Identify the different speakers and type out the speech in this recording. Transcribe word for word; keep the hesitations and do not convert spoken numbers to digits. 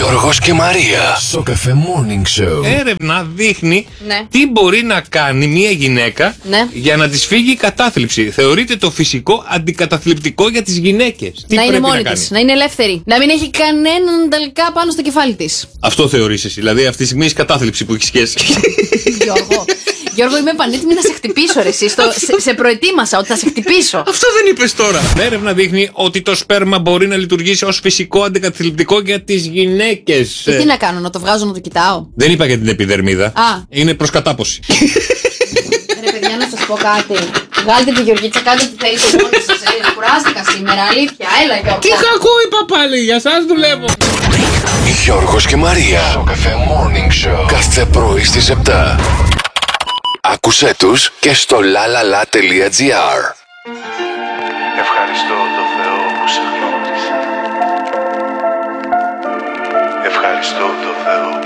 Speaker 1: Γιώργος και Μαρία. Σοκαφέ Morning Show.
Speaker 2: Έρευνα δείχνει
Speaker 3: Ναι.
Speaker 2: τι μπορεί να κάνει μια γυναίκα
Speaker 3: Ναι.
Speaker 2: για να της φύγει η κατάθλιψη. Θεωρείται το φυσικό αντικαταθλιπτικό για τις γυναίκες. Τι
Speaker 3: να είναι
Speaker 2: πρέπει
Speaker 3: μόνη
Speaker 2: να κάνει?
Speaker 3: της, να είναι ελεύθερη. Να μην έχει κανέναν τελικά πάνω στο κεφάλι της.
Speaker 2: Αυτό θεωρείς εσύ. Δηλαδή αυτή τη στιγμή έχει κατάθλιψη που έχει σχέση.
Speaker 3: Γιώργο. Γιώργο, είμαι πανέτοιμη να σε χτυπήσω, ρε, εσύ. Στο, σε, σε προετοίμασα ότι θα σε χτυπήσω.
Speaker 2: Αυτό δεν είπες τώρα. Έρευνα δείχνει ότι το σπέρμα μπορεί να λειτουργήσει ως φυσικό αντικαταθλιπτικό για τις γυναίκες.
Speaker 3: Και τι να κάνω, να το βγάζω να το κοιτάω.
Speaker 2: Δεν είπα για την επιδερμίδα.
Speaker 3: Α.
Speaker 2: Είναι προς κατάποση.
Speaker 3: Ρε παιδιά, να σας πω κάτι. Βγάλτε τη Γεωργίτσα, κάντε τι θέλετε μόνοι σας. Ε, κουράστηκα σήμερα, αλήθεια. Έλα, Γιώργο.
Speaker 2: Τι κακό είπα πάλι, για σας δουλεύω.
Speaker 1: Γιώργος και Μαρία. Σοκαφέ Morning Show. Κάθε πρωί στις επτά. Άκουσέ τους και στο lalala.gr.
Speaker 4: Ευχαριστώ το Θεό που σε γνώρισα. Ευχαριστώ το Θεό